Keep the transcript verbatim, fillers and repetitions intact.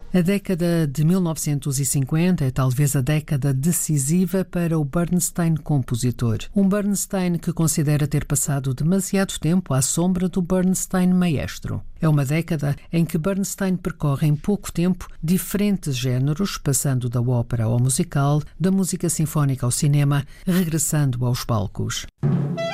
A década de mil novecentos e cinquenta é talvez a década decisiva para o Bernstein compositor. Um Bernstein que considera ter passado demasiado tempo à sombra do Bernstein maestro. É uma década em que Bernstein percorre em pouco tempo diferentes géneros, passando da ópera ao musical, da música sinfónica ao cinema, regressando aos palcos.